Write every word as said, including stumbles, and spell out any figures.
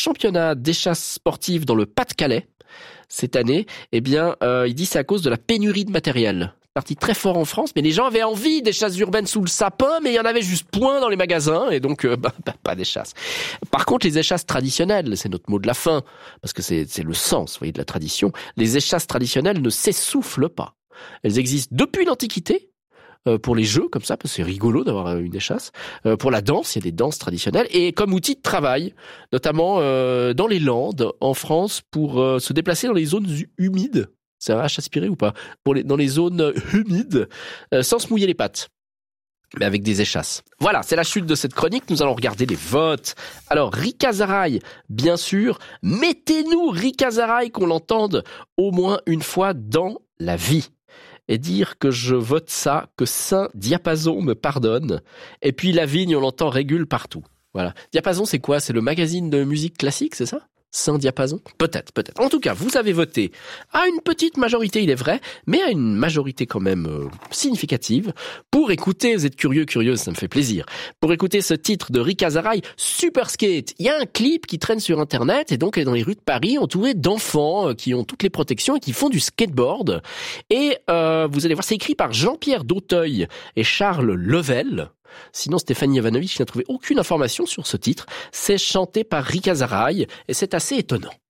championnat d'échasse sportive dans le Pas-de-Calais cette année. Eh bien, euh, il dit c'est à cause de la pénurie de matériel. Parti très fort en France, mais les gens avaient envie d'échasses urbaines sous le sapin, mais il y en avait juste point dans les magasins, et donc euh, bah, bah, pas d'échasses. Par contre, les échasses traditionnelles, c'est notre mot de la fin, parce que c'est, c'est le sens, vous voyez, de la tradition. Les échasses traditionnelles ne s'essoufflent pas. Elles existent depuis l'Antiquité, euh, pour les jeux comme ça, parce que c'est rigolo d'avoir une échasse. Euh, pour la danse, il y a des danses traditionnelles, et comme outil de travail, notamment euh, dans les Landes, en France, pour euh, se déplacer dans les zones humides. C'est un H aspiré ou pas? Pour les, dans les zones humides, euh, sans se mouiller les pattes, mais avec des échasses. Voilà, c'est la chute de cette chronique. Nous allons regarder les votes. Alors, Rika Zaraï, bien sûr. Mettez-nous Rika Zaraï, qu'on l'entende au moins une fois dans la vie. Et dire que je vote ça, que Saint Diapason me pardonne. Et puis Lavigne, on l'entend régule partout. Voilà. Diapason, c'est quoi? C'est le magazine de musique classique, c'est ça? Saint Diapason? Peut-être, peut-être. En tout cas, vous avez voté à une petite majorité, il est vrai, mais à une majorité quand même euh, significative pour écouter, vous êtes curieux, curieuse, ça me fait plaisir, pour écouter ce titre de Rika Zaraï, Super Skate. Il y a un clip qui traîne sur Internet et donc elle est dans les rues de Paris, entourée d'enfants euh, qui ont toutes les protections et qui font du skateboard. Et euh, vous allez voir, c'est écrit par Jean-Pierre Dauteuil et Charles Level. Sinon, Stéphanie Ivanovic n'a trouvé aucune information sur ce titre. C'est chanté par Rika Zaraï et c'est assez étonnant.